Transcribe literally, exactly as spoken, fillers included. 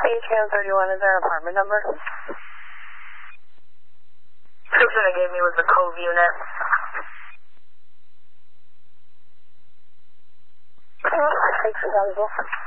H M thirty-one is our apartment number. Description they gave me was the Cove unit. Thanks for that as well.